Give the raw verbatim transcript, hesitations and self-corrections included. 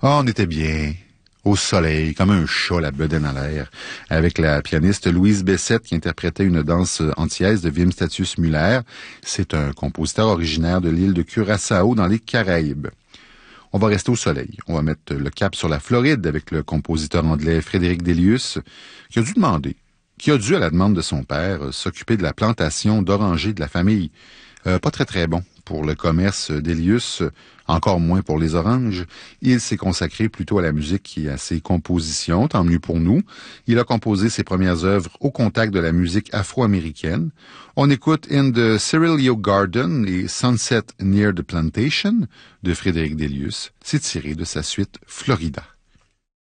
Ah, on était bien. Au soleil, comme un chat, la bedaine à l'air, avec la pianiste Louise Bessette qui interprétait une danse antillaise de Wim Statius Müller. C'est un compositeur originaire de l'île de Curaçao dans les Caraïbes. On va rester au soleil. On va mettre le cap sur la Floride avec le compositeur anglais Frédéric Delius, qui a dû demander, qui a dû, à la demande de son père, s'occuper de la plantation d'orangers de la famille. Euh, pas très très bon pour le commerce d'Elius, encore moins pour les oranges. Il s'est consacré plutôt à la musique et à ses compositions, tant mieux pour nous. Il a composé ses premières œuvres au contact de la musique afro-américaine. On écoute In the Cereal Garden et Sunset Near the Plantation de Frédéric Delius. C'est tiré de sa suite Florida.